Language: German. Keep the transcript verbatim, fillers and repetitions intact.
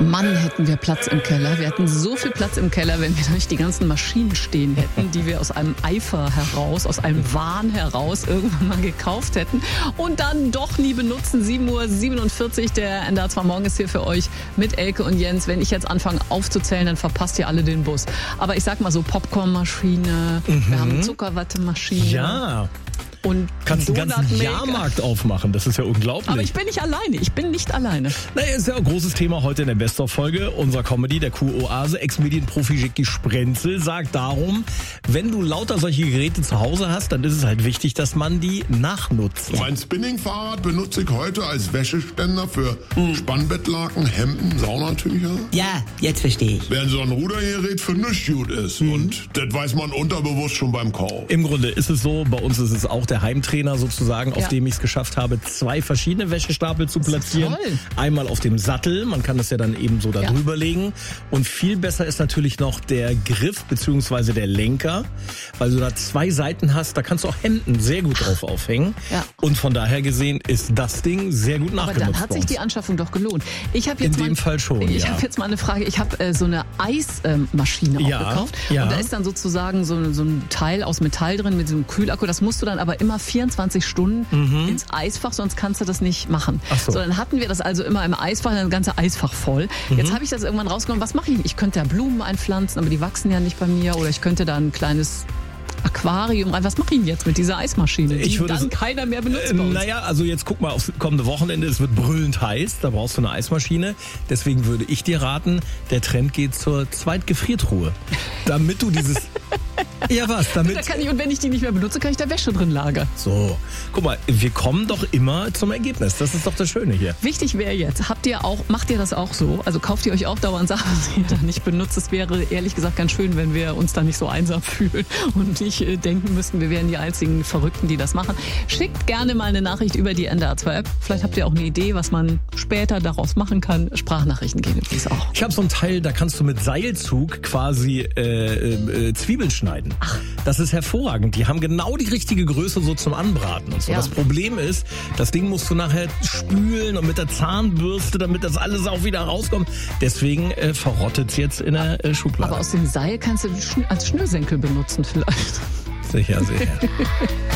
Mann, hätten wir Platz im Keller. Wir hätten so viel Platz im Keller, wenn wir da nicht die ganzen Maschinen stehen hätten, die wir aus einem Eifer heraus, aus einem Wahn heraus irgendwann mal gekauft hätten und dann doch nie benutzen. sieben Uhr siebenundvierzig, der N D R zwei Morgen ist hier für euch mit Elke und Jens. Wenn ich jetzt anfange aufzuzählen, dann verpasst ihr alle den Bus. Aber ich sag mal so, Popcornmaschine, mhm. wir haben Zuckerwattemaschine. Ja. Und kannst einen ganzen Jahrmarkt aufmachen, das ist ja unglaublich. Aber ich bin nicht alleine, ich bin nicht alleine. Naja, ist ja ein großes Thema heute in der Best-of-Folge unserer Comedy, der Q-Oase. Ex-Medienprofi Jackie Sprenzel sagt darum, wenn du lauter solche Geräte zu Hause hast, dann ist es halt wichtig, dass man die nachnutzt. Mein Spinning-Fahrrad benutze ich heute als Wäscheständer für hm. Spannbettlaken, Hemden, Saunatücher. Ja, jetzt verstehe ich. Während so ein Rudergerät für nichts gut ist. Hm. Und das weiß man unterbewusst schon beim Kauf. Im Grunde ist es so, bei uns ist es auch der Heimtrainer sozusagen, ja. auf dem ich es geschafft habe, zwei verschiedene Wäschestapel zu platzieren. Einmal auf dem Sattel, man kann das ja dann eben so da ja. drüber legen. Und viel besser ist natürlich noch der Griff bzw. der Lenker, weil du da zwei Seiten hast, da kannst du auch Hemden sehr gut drauf aufhängen. Ja. Und von daher gesehen ist das Ding sehr gut nachgenutzt. Aber dann hat sich die Anschaffung doch gelohnt. Ich habe jetzt In mal, dem Fall schon, Ich ja. habe jetzt mal eine Frage. Ich habe äh, so eine Eismaschine äh, auch ja. gekauft. Ja. Und da ist dann sozusagen so, so ein Teil aus Metall drin mit so einem Kühlakku. Das musst du dann aber immer vierundzwanzig Stunden mhm. ins Eisfach, sonst kannst du das nicht machen. Ach so. So, dann hatten wir das also immer im Eisfach, das ganze Eisfach voll. Mhm. Jetzt habe ich das irgendwann rausgenommen. Was mache ich? Ich könnte da Blumen einpflanzen, aber die wachsen ja nicht bei mir. Oder ich könnte da ein kleines Aquarium rein. Was mache ich denn jetzt mit dieser Eismaschine, die ich würde dann es, keiner mehr benutzt? Äh, naja, also jetzt guck mal aufs kommende Wochenende, es wird brüllend heiß, da brauchst du eine Eismaschine. Deswegen würde ich dir raten, der Trend geht zur Zweitgefriertruhe. Damit du dieses... Ja, was? Damit da kann ich, und wenn ich die nicht mehr benutze, kann ich da Wäsche drin lagern. So, guck mal, wir kommen doch immer zum Ergebnis. Das ist doch das Schöne hier. Wichtig wäre jetzt, habt ihr auch, macht ihr das auch so? Also kauft ihr euch auch dauernd Sachen, die ihr da nicht benutzt? Es wäre ehrlich gesagt ganz schön, wenn wir uns da nicht so einsam fühlen und nicht äh, denken müssten, wir wären die einzigen Verrückten, die das machen. Schickt gerne mal eine Nachricht über die N D R zwei App. Vielleicht habt ihr auch eine Idee, was man später daraus machen kann. Sprachnachrichten gehen übrigens auch. Ich habe so ein Teil, da kannst du mit Seilzug quasi äh, äh, Zwiebeln schneiden. Ach. Das ist hervorragend. Die haben genau die richtige Größe so zum Anbraten und so. Ja. Das Problem ist, das Ding musst du nachher spülen und mit der Zahnbürste, damit das alles auch wieder rauskommt. Deswegen äh, verrottet es jetzt in der äh, Schublade. Aber aus dem Seil kannst du als Schnürsenkel benutzen vielleicht. Sicher, sicher.